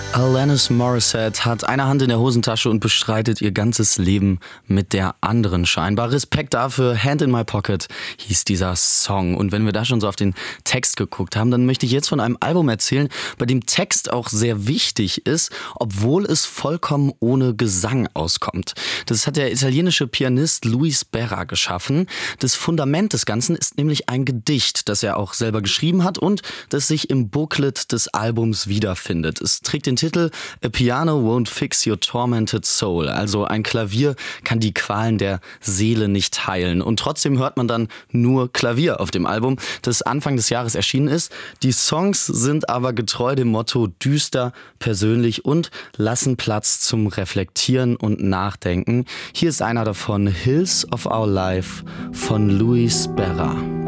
Alanis Morissette hat eine Hand in der Hosentasche und bestreitet ihr ganzes Leben mit der anderen scheinbar. Respekt dafür, Hand in my Pocket hieß dieser Song. Und wenn wir da schon so auf den Text geguckt haben, dann möchte ich jetzt von einem Album erzählen, bei dem Text auch sehr wichtig ist, obwohl es vollkommen ohne Gesang auskommt. Das hat der italienische Pianist Luis Berra geschaffen. Das Fundament des Ganzen ist nämlich ein Gedicht, das er auch selber geschrieben hat und das sich im Booklet des Albums wiederfindet. Es trägt den Titel A Piano Won't Fix Your Tormented Soul. Also ein Klavier kann die Qualen der Seele nicht heilen. Und trotzdem hört man dann nur Klavier auf dem Album, das Anfang des Jahres erschienen ist. Die Songs sind aber getreu dem Motto düster, persönlich und lassen Platz zum Reflektieren und Nachdenken. Hier ist einer davon, Hills of Our Life von Luis Berra.